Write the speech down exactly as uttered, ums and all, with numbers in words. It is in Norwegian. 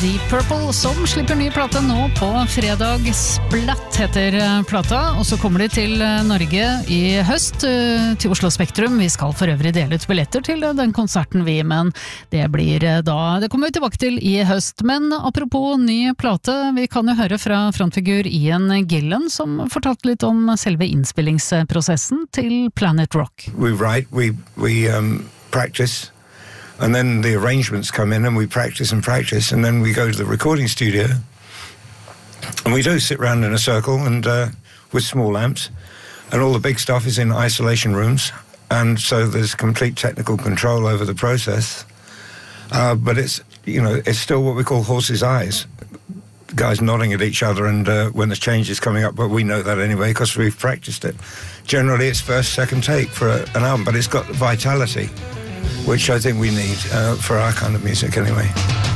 Deep Purple, som slipper ny plate nå på fredag. Splatt heter plata, og så kommer de til Norge i høst, til Oslo Spektrum. Vi skal for øvrig dele ut billetter til den konserten vi, men det blir da, det kommer vi tilbake til i høst. Men apropos ny plate, vi kan jo høre fra frontfigur Ian Gillan, som fortalte litt om selve innspillingsprosessen til Planet Rock. We write, we, we um, practice. And then the arrangements come in and we practice and practice, and then we go to the recording studio and we do sit around in a circle and uh, with small amps, and all the big stuff is in isolation rooms, and so there's complete technical control over the process, uh, but it's, you know, it's still what we call horse's eyes, guys nodding at each other and uh, when the change is coming up, but we know that anyway because we've practiced it. Generally it's first, second take for a, an album, but it's got vitality, which I think we need uh, for our kind of music anyway.